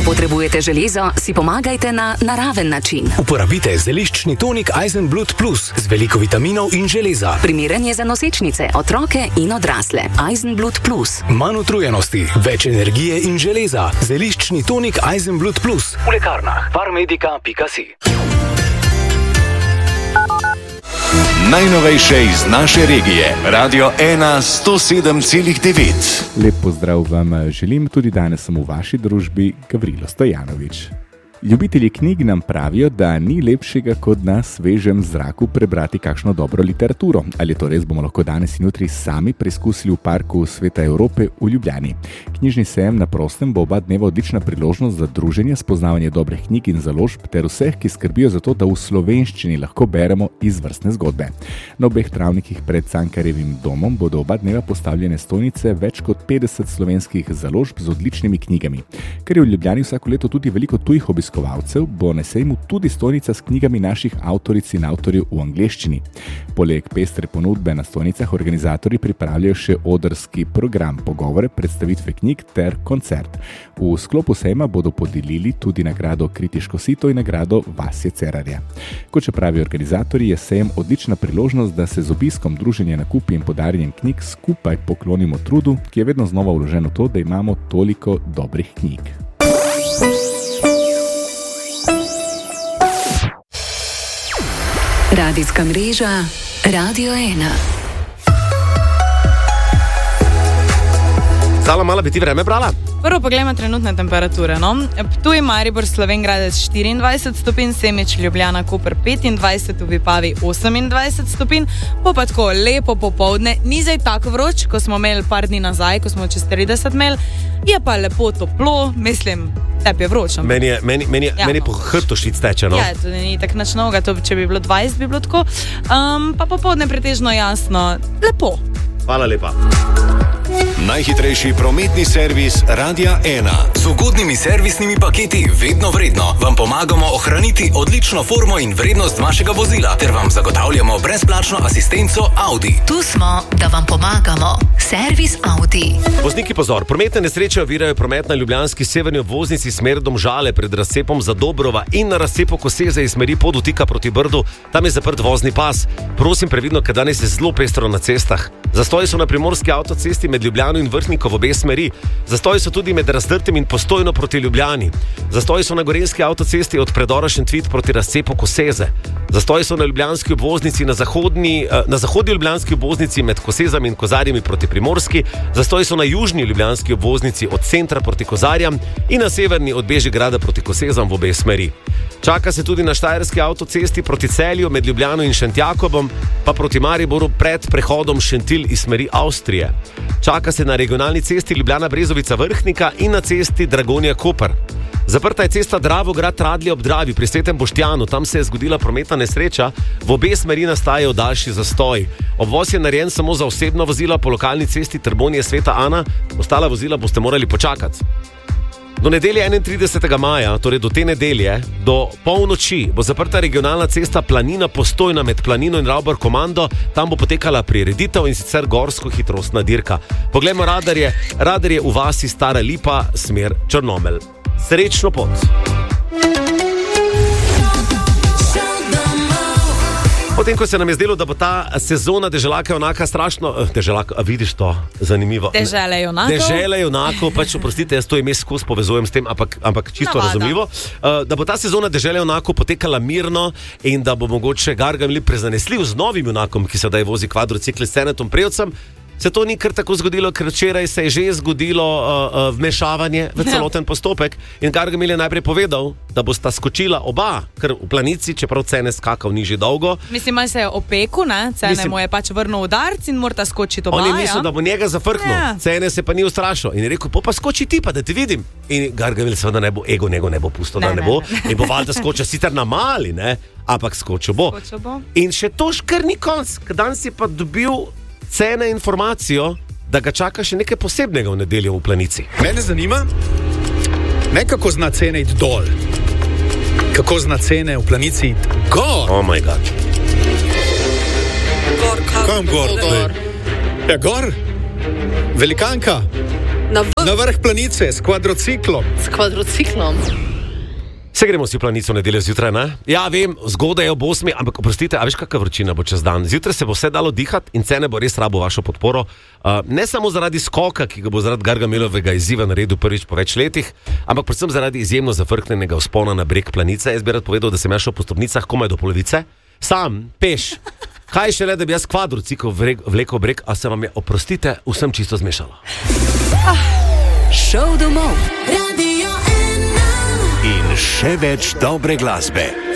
potrebujete železo, si pomagajte na naraven način. Uporabite zeliščni tonik Eisenblut Plus z veliko vitaminov in železa. Primeren je za nosečnice, otroke in odrasle. Eisenblut Plus. Manj utrujenosti, več energije in železa. Zeliščni tonik Eisenblut Plus. V lekarnah farmedica.si. Najnovejše iz naše regije. Radio 1 107,9. Lep pozdrav vam želim, tudi danes sem v vaši družbi, Gavrilo Stojanovič. Ljubitelji knjig nam pravijo, da ni lepšega kot na svežem zraku prebrati kakšno dobro literaturo. Ali to res, bomo lahko danes in jutri sami preizkusili v Parku Sveta Evrope v Ljubljani. Knjižni sejem na prostem bo oba dneva odlična priložnost za druženje, spoznavanje dobrih knjig in založb ter vseh, ki skrbijo za to, da v slovenščini lahko beremo izvrstne zgodbe. Na obeh travnikih pred Cankarjevim domom bodo oba dneva postavljene stojnice več kot 50 slovenskih založb z odličnimi knjigami. Ker je v Ljubljani vsako leto tudi veliko tujih obiskovalcev, bo na sejmu tudi stojnica s knjigami naših avtoric in avtorjev v angleščini. Poleg pestre ponudbe na stojnicah organizatorji pripravljajo še odrski program, pogovore, predstavitve knjig ter koncert. V sklopu sejma bodo podelili tudi nagrado Kritiško sito in nagrado Vasje Cerarja. Kot še pravi organizatorji, je sejem odlična priložnost, da se z obiskom, druženja, nakupi in podarjanjem knjig skupaj poklonimo trudu, ki je vedno znova vložen v to, da imamo toliko dobrih knjig. Radijska mreža Radio 1. Zala, mala bi ti vreme brala? Prvo pogledamo trenutne temperature. Ptuj, Maribor, Slovenj Gradec 24 stopinj, Semič, Ljubljana, Koper 25, v Vipavi 28 stopinj. Pa tako lepo popoldne, ni zdaj tako vroč, ko smo imeli par dni nazaj, ko smo čez 30 imeli. Je pa lepo toplo, mislim, tebi je vroč. Meni po hrtu švic teče, no? Ja, tudi ni tak nič novega, če bi bilo 20, bi bilo tako. Pa popoldne pretežno jasno, lepo. Hvala lepa. Najhitrejši prometni servis Radia 1. Z ugodnimi servisnimi paketi vedno vredno vam pomagamo ohraniti odlično formo in vrednost vašega vozila ter vam zagotavljamo brezplačno asistenco Audi. Tu smo, da vam pomagamo. Servis Audi. Vozniki, pozor, prometne nesreče ovirajo promet na ljubljanski severni obvoznici smer Domžale pred razcepom Zadobrova in na razcepu Koseze iz smeri Podvutika proti Brdu. Tam je zaprt vozni pas. Prosim previdno, ker danes je zelo pestro na cestah. Zastoji so na primorski avtocesti med Ljubljano in Vrhnikom v obe smeri. Zastoji so tudi med Razdrtem in Postojno proti Ljubljani. Zastoji so na gorenjski avtocesti od predora Šentvid proti razcepu Koseze. Zastoji so na ljubljanski obvoznici na zahodni ljubljanski obvoznici med Kosezami in Kozarjami proti Primorski. Zastoji so na južni ljubljanski obvoznici od centra proti Kozarjam in na severni od Bežigrada proti Kosezam v obe smeri. Čaka se tudi na štajerski avtocesti proti Celju med Ljubljano in Šentjakobom, pa proti Mariboru pred prehodom Šentilj iz smeri Avstrije. Čaka se na regionalni cesti Ljubljana-Brezovica Vrhnika in na cesti Dragonja-Koper. Zaprta je cesta Dravograd-Radlje ob Dravi pri Svetem Boštjanu. Tam se je zgodila prometna nesreča. V obe smeri nastajajo daljši zastoji. Obvoz je narejen samo za osebna vozila po lokalni cesti Trbonje-Sveta Ana. Ostala vozila boste morali počakati. Do nedelje 31. maja, torej do te nedelje, do polnoči, bo zaprta regionalna cesta Planina-Postojna med Planino in Ravbar-Komando. Tam bo potekala prireditev in sicer gorsko hitrostna dirka. Poglejmo radarje. Radar je v vasi Stara Lipa, smer Črnomelj. Srečno pot! Potem, ko se nam je zdelo, da bo ta sezona Deželaka junaka strašno... vidiš to? Zanimivo. Dežele junakov. Dežele junakov, pač oprostite, jaz to ime skozi povezujem s tem, ampak čisto razumljivo. Da bo ta sezona Dežele junakov potekala mirno in da bo mogoče Gargamel prezanesljiv z novim junakom, ki sedaj vozi kvadrocikl s Senetom Prevcem. Se to ni kar tako zgodilo, ker včeraj se je že zgodilo vmešavanje v celoten postopek in Gargamel je najprej povedal, da bosta skočila oba, ker v planici, čeprav Cene skakal ni že dolgo. Mislim, da se je opekel, ne? Cene mu je pač vrnil udarc in morata skočiti oba. On je mislil, da bo njega zafrknil. Cene se pa ni ustrašil in je rekel, pa skoči ti pa, da te vidim. In Gargamel seveda ne bo, ego njego ne bo pustil, da ne bo. In bo valjda skočil sicer na mali, ne? Ampak skočil bo. In še to kar ni konc, ker danes je pa dobil Cene informacijo, da ga čaka še nekaj posebnega v nedeljo v planici. Mene zanima, ne kako zna Cene iti dol, kako zna Cene v planici iti gor. Oh my god. Kam gor? Ja, gor. Velikanka. Na vrh planice s kvadrociklom. S kvadrociklom. Se gremo si v planico nedeljo zjutraj, ne? Ja, vem, zgodaj je ob 8, ampak oprostite, a veš, kakšna vročina bo čez dan? Zjutraj se bo vse dalo dihati in cene bo res rabo vašo podporo. Ne samo zaradi skoka, ki ga bo zaradi Gargamelovega izziva naredil prvič po več letih, ampak predvsem zaradi izjemno zafrknenega vzpona na breg planice. Jaz bi rad povedal, da sem šel po stopnicah komaj do polovice. Sam, peš. Kaj še le, da bi jaz kvadrocikl vlekel breg, a se vam je, oprostite, vsem čisto zmešalo. Šov domov. In še več dobre glasbe.